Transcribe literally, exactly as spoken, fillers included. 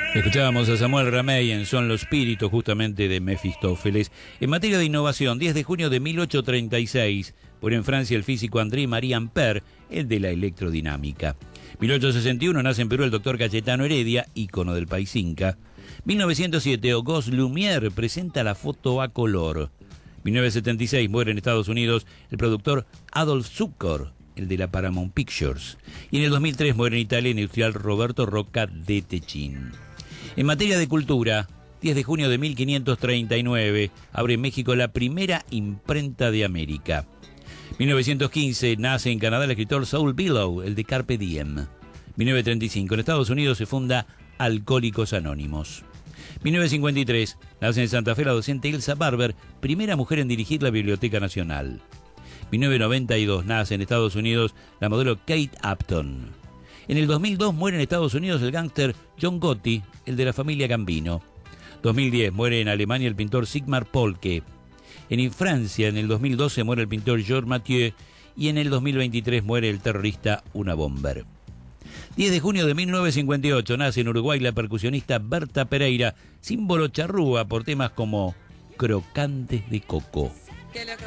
Escuchábamos a Samuel Ramey en Son los Espíritus, justamente de Mefistófeles. En materia de innovación, diez de junio de mil ochocientos treinta y seis, muere en Francia el físico André-Marie Ampère, el de la electrodinámica. mil ochocientos sesenta y uno nace en Perú el doctor Cayetano Heredia, ícono del país inca. mil novecientos siete, Auguste Lumière presenta la foto a color. mil novecientos setenta y seis, muere en Estados Unidos el productor Adolf Zukor, el de la Paramount Pictures. Y en el dos mil tres muere en Italia el industrial Roberto Rocca de Techín. En materia de cultura, diez de junio de mil quinientos treinta y nueve, abre en México la primera imprenta de América. mil novecientos quince, nace en Canadá el escritor Saul Bellow, el de Carpe Diem. mil novecientos treinta y cinco, en Estados Unidos se funda Alcohólicos Anónimos. mil novecientos cincuenta y tres, nace en Santa Fe la docente Elsa Barber, primera mujer en dirigir la Biblioteca Nacional. mil novecientos noventa y dos, nace en Estados Unidos la modelo Kate Upton. En el dos mil dos muere en Estados Unidos el gángster John Gotti, el de la familia Gambino. dos mil diez, muere en Alemania el pintor Sigmar Polke. En Francia, en el dos mil doce, muere el pintor Georges Mathieu. Y en el dos mil veintitrés muere el terrorista Una Bomber. diez de junio de mil novecientos cincuenta y ocho, nace en Uruguay la percusionista Berta Pereira, símbolo charrúa por temas como Crocantes de Coco.